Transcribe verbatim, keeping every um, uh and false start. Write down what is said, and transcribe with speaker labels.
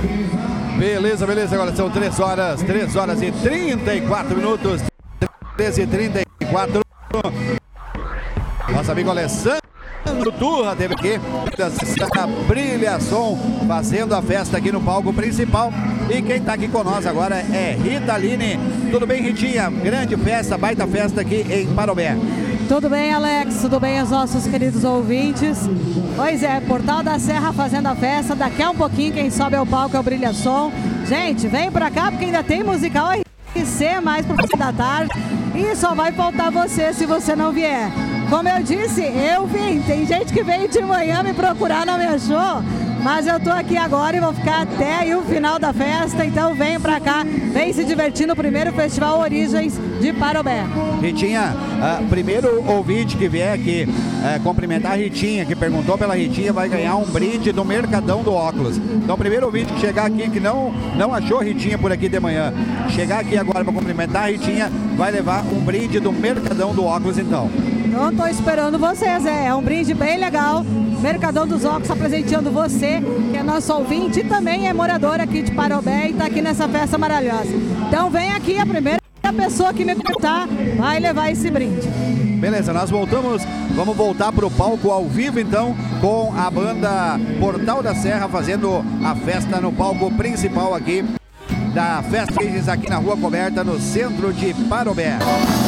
Speaker 1: Beleza, beleza, agora são três horas, três horas e trinta e quatro minutos, treze e trinta e quatro. Nosso amigo Alessandro Turra teve aqui, da Brilha Som, fazendo a festa aqui no palco principal. E quem tá aqui com nós agora é Rita Aline. Tudo bem, Ritinha? Grande festa, baita festa aqui em Parobé.
Speaker 2: Tudo bem, Alex? Tudo bem, os nossos queridos ouvintes? Pois é, Portal da Serra fazendo a festa. Daqui a um pouquinho quem sobe ao palco é o Brilha Som. Gente, vem pra cá porque ainda tem musical R C mais pro fim da tarde. E só vai faltar você se você não vier. Como eu disse, eu vim. Tem gente que veio de manhã me procurar, não me achou. Mas eu tô aqui agora e vou ficar até aí o final da festa. Então vem pra cá, vem se divertir no primeiro Festival Origens de Parobé.
Speaker 1: Ritinha, uh, primeiro ouvinte que vier aqui uh, cumprimentar a Ritinha, que perguntou pela Ritinha, vai ganhar um brinde do Mercadão do Óculos. Então, primeiro ouvinte que chegar aqui, que não, não achou a Ritinha por aqui de manhã, chegar aqui agora para cumprimentar a Ritinha, vai levar um brinde do Mercadão do Óculos, então.
Speaker 2: Eu tô esperando vocês, é, é um brinde bem legal. Mercadão dos Óculos apresentando você, que é nosso ouvinte e também é morador aqui de Parobé e tá aqui nessa festa maravilhosa. Então vem aqui, a primeira pessoa que me perguntar vai levar esse brinde.
Speaker 1: Beleza, nós voltamos, vamos voltar pro palco ao vivo então, com a banda Portal da Serra fazendo a festa no palco principal aqui da Festa aqui na Rua Coberta, no centro de Parobé.